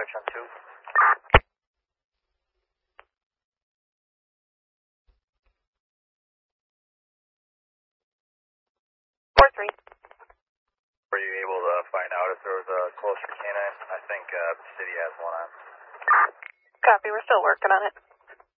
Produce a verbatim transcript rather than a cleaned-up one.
direction two. four three. Were you able to find out if there was a closer canine? I think uh, the city has one on. Copy, we're still working on it.